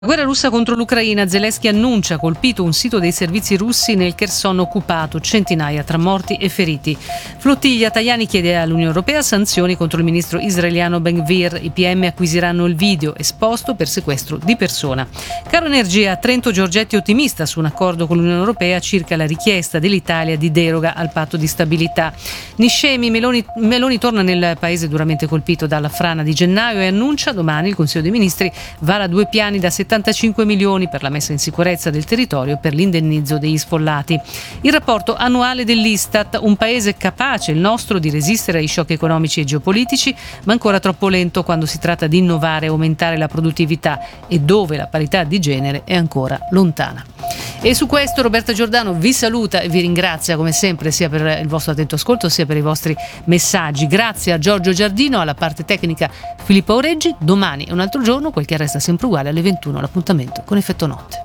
Guerra russa contro l'Ucraina. Zelensky annuncia colpito un sito dei servizi russi nel Kherson occupato, centinaia tra morti e feriti. Flottiglia Tajani chiede all'Unione Europea sanzioni contro il ministro israeliano Ben-Gvir. I PM acquisiranno il video esposto per sequestro di persona. Caro Energia, Trento Giorgetti ottimista su un accordo con l'Unione Europea circa la richiesta dell'Italia di deroga al patto di stabilità. Niscemi, Meloni torna nel paese duramente colpito dalla frana di gennaio e annuncia domani il Consiglio dei Ministri vara 2 piani da 75 milioni per la messa in sicurezza del territorio e per l'indennizzo degli sfollati. Il rapporto annuale dell'Istat, un paese capace il nostro di resistere ai shock economici e geopolitici, ma ancora troppo lento quando si tratta di innovare e aumentare la produttività e dove la parità di genere è ancora lontana. E su questo Roberta Giordano vi saluta e vi ringrazia come sempre sia per il vostro attento ascolto sia per i vostri messaggi. Grazie a Giorgio Giardino, alla parte tecnica Filippo Aureggi. Domani è un altro giorno, quel che resta sempre uguale alle 21 l'appuntamento con Effetto Notte.